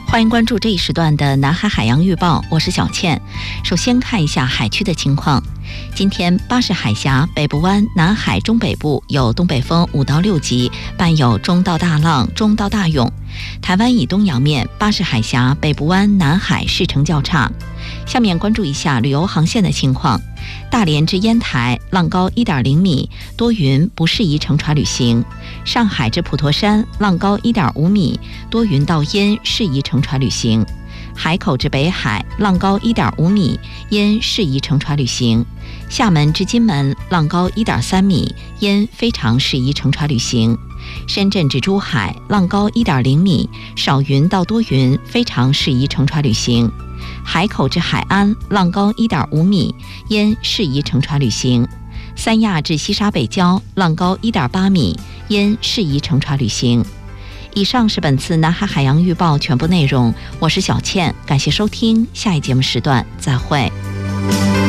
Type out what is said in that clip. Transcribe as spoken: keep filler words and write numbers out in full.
欢迎关注这一时段的南海海洋预报，我是小倩。首先看一下海区的情况。今天巴士海峡、北部湾、南海中北部有东北风五到六级，伴有中到大浪、中到大涌。台湾以东洋面，巴士海峡、北部湾、南海势成较差。下面关注一下旅游航线的情况。大连至烟台浪高一点零米，多云，不适宜乘船旅行。上海至普陀山浪高一点五米，多云到阴，适宜乘船旅行。海口至北海浪高一点五米，阴，适宜乘船旅行。厦门至金门浪高一点三米，阴，非常适宜乘船旅行。深圳至珠海浪高一点零米，少云到多云，非常适宜乘船旅行。海口至海安浪高一点五米，阴，适宜乘船旅行。三亚至西沙北礁浪高一点八米，阴，适宜乘船旅行。以上是本次南海海洋预报全部内容，我是小倩，感谢收听，下一节目时段再会。